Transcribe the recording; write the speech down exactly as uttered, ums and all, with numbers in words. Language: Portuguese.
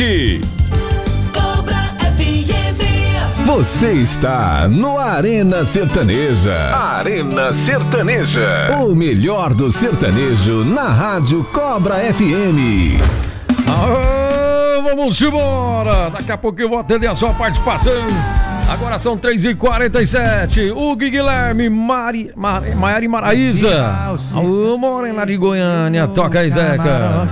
sete. Cobra F M. Você está no Arena Sertaneja. Arena Sertaneja. O melhor do sertanejo na Rádio Cobra F M. Ah, vamos embora! Daqui a pouco eu vou atender a sua participação. Agora são três e quarenta e sete. Hugo Guilherme, Mari, Mari, Maiara e Maraísa. Alô, Morena de Goiânia. Toca aí, Zeca.